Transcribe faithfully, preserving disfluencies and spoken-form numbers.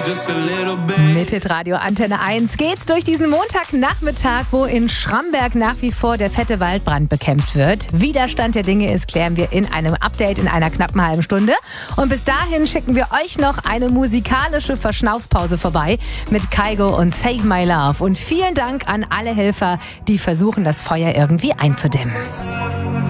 just a little bit. Mit Hitradio Antenne eins geht's durch diesen Montagnachmittag, wo in Schramberg nach wie vor der fette Waldbrand bekämpft wird. Wie der Stand der Dinge ist, klären wir in einem Update in einer knappen halben Stunde. Und bis dahin schicken wir euch noch eine musikalische Verschnaufspause vorbei mit Kygo und Save My Love. Und vielen Dank an alle Helfer, die versuchen, das Feuer irgendwie einzudämmen.